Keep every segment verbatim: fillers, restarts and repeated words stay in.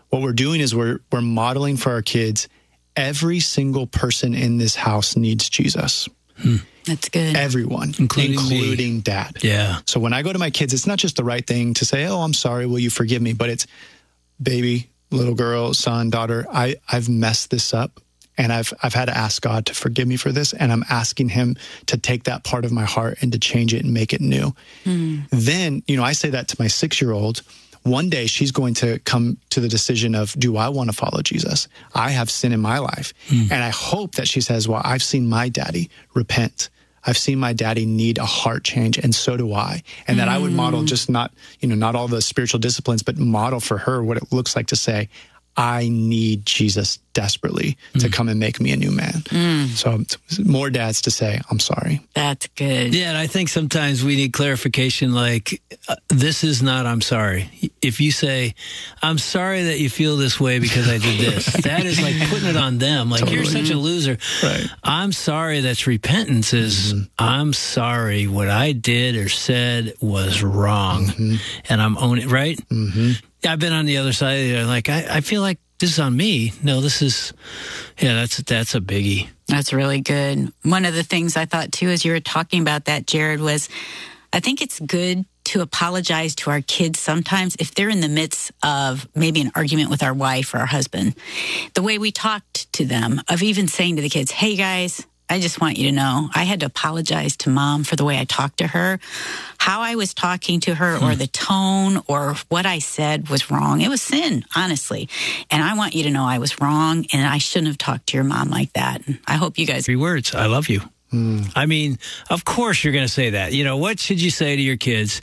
what we're doing is we're we're modeling for our kids, every single person in this house needs Jesus. Hmm. That's good. Everyone, including, including dad. Yeah. So when I go to my kids, it's not just the right thing to say, oh, I'm sorry, will you forgive me? But it's, baby, little girl, son, daughter, I, I've messed this up. And I've I've had to ask God to forgive me for this. And I'm asking him to take that part of my heart and to change it and make it new. Mm. Then, you know, I say that to my six-year-old. One day she's going to come to the decision of, do I want to follow Jesus? I have sin in my life. Mm. And I hope that she says, well, I've seen my daddy repent. I've seen my daddy need a heart change, and so do I. And mm. that I would model just not, you know, not all the spiritual disciplines, but model for her what it looks like to say, I need Jesus desperately mm. to come and make me a new man. Mm. So more dads to say, I'm sorry. That's good. Yeah, and I think sometimes we need clarification like, uh, this is not I'm sorry. If you say, I'm sorry that you feel this way because I did this, that is like putting it on them. Like, totally. You're such a loser. Right. I'm sorry, that's repentance is, mm-hmm. I'm sorry what I did or said was wrong. Mm-hmm. And I'm owning it, right? Mm-hmm. I've been on the other side of it. Like, I, I feel like this is on me. No, this is, yeah, that's that's a biggie. That's really good. One of the things I thought, too, as you were talking about that, Jared, was I think it's good to apologize to our kids sometimes if they're in the midst of maybe an argument with our wife or our husband. The way we talked to them, of even saying to the kids, hey, guys, I just want you to know, I had to apologize to Mom for the way I talked to her. How I was talking to her, hmm. or the tone or what I said was wrong. It was sin, honestly. And I want you to know I was wrong, and I shouldn't have talked to your mom like that. And I hope you guys... Three words, I love you. Hmm. I mean, of course you're going to say that. You know, what should you say to your kids?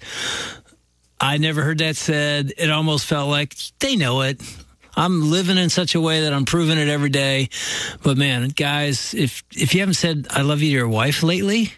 I never heard that said. It almost felt like they know it. I'm living in such a way that I'm proving it every day. But man, guys, if if you haven't said I love you to your wife lately,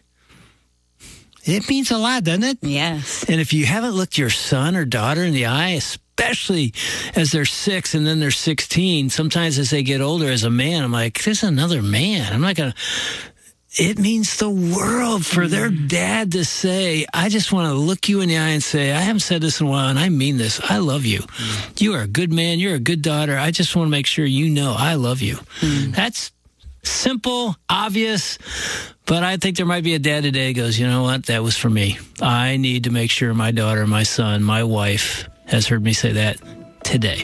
it means a lot, doesn't it? Yes. And if you haven't looked your son or daughter in the eye, especially as they're six and then they're sixteen, sometimes as they get older as a man, I'm like, this is another man. I'm not going to... It means the world for mm. their dad to say, I just want to look you in the eye and say, I haven't said this in a while, and I mean this. I love you. Mm. You are a good man. You're a good daughter. I just want to make sure you know I love you. Mm. That's simple, obvious, but I think there might be a dad today who goes, you know what? That was for me. I need to make sure my daughter, my son, my wife has heard me say that today.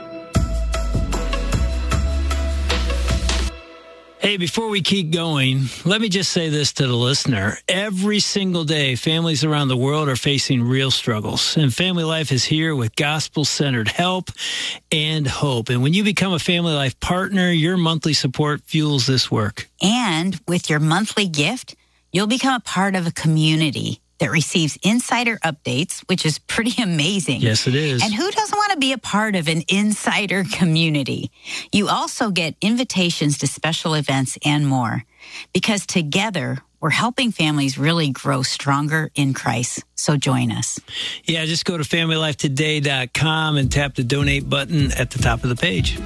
Hey, before we keep going, let me just say this to the listener. Every single day, families around the world are facing real struggles, and Family Life is here with gospel-centered help and hope. And when you become a Family Life partner, your monthly support fuels this work. And with your monthly gift, you'll become a part of a community that receives insider updates, which is pretty amazing. Yes, it is. And who doesn't want to be a part of an insider community? You also get invitations to special events and more, because together we're helping families really grow stronger in Christ. So join us. Yeah, just go to family life today dot com and tap the donate button at the top of the page.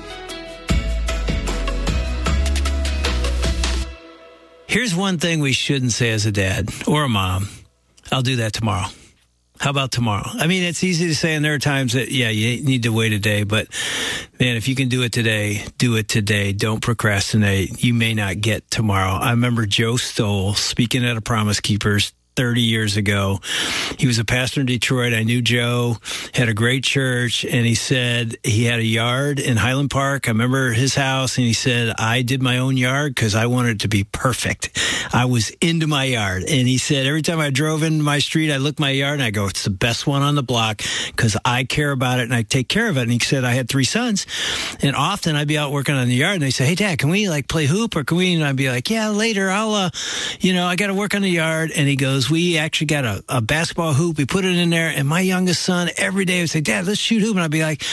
Here's one thing we shouldn't say as a dad or a mom. I'll do that tomorrow. How about tomorrow? I mean, it's easy to say, and there are times that, yeah, you need to wait a day. But, man, if you can do it today, do it today. Don't procrastinate. You may not get tomorrow. I remember Joe Stoll speaking at a Promise Keepers thirty years ago. He was a pastor in Detroit. I knew Joe, had a great church, and he said he had a yard in Highland Park. I remember his house, and he said, I did my own yard because I wanted it to be perfect. I was into my yard. And he said, every time I drove into my street, I looked at my yard, and I go, it's the best one on the block because I care about it, and I take care of it. And he said, I had three sons, and often I'd be out working on the yard, and they say, hey, Dad, can we, like, play hoop, or can we? And I'd be like, yeah, later, I'll, uh, you know, I got to work on the yard. And he goes, we actually got a, a basketball hoop. We put it in there, and my youngest son every day would say, Dad, let's shoot hoop. And I'd be like,